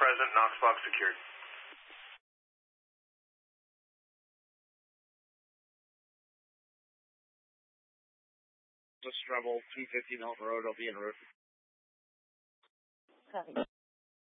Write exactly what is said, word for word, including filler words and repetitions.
present, Knox box secured. Just Rebel two fifty Milton Road, I'll be en route. Copy.